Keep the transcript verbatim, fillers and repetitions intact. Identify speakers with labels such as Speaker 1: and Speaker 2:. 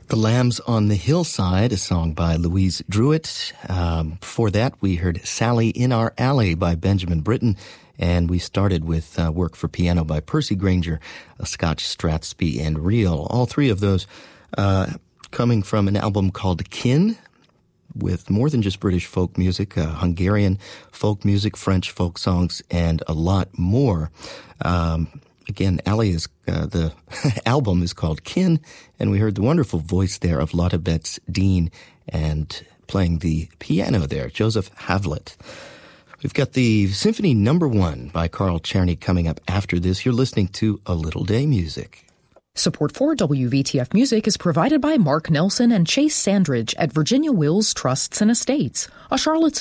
Speaker 1: The Lambs on the Hillside, a song by Louise Druitt. Um, before that, we heard Sally in Our Alley by Benjamin Britten. And we started with uh, work for piano by Percy Grainger, a Scotch Strathspey and Reel. All three of those uh, coming from an album called Kin, with more than just British folk music, uh, Hungarian folk music, French folk songs, and a lot more. Um, again, Ali is, uh, the album is called Kin, and we heard the wonderful voice there of Lotte Betts Dean, and playing the piano there, Joseph Havlett. We've got the Symphony Number One by Carl Czerny coming up after this. You're listening to A Little Day Music.
Speaker 2: Support for W V T F Music is provided by Mark Nelson and Chase Sandridge at Virginia Wills Trusts and Estates, a Charlottesville